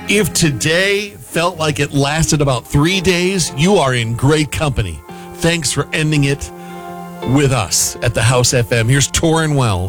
If today felt like it lasted about 3 days, you are in great company. Thanks for ending it with us at the House FM. Here's Torrin Wells.